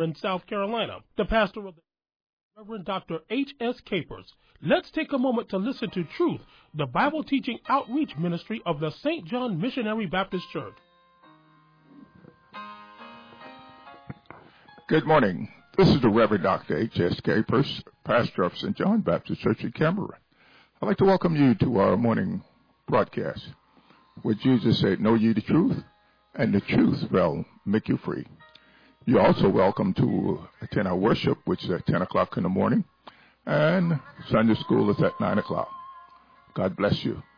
in South Carolina, the pastor of the Reverend Dr. H.S. Capers. Let's take a moment to listen to Truth, the Bible teaching outreach ministry of the St. John Missionary Baptist Church. Good morning. This is the Reverend Dr. H.S. Capers, pastor of St. John Baptist Church in Canberra. I'd like to welcome you to our morning broadcast, where Jesus said, "Know ye the truth, and the truth will make you free." You're also welcome to attend our worship, which is at 10 o'clock in the morning, and Sunday school is at 9 o'clock. God bless you.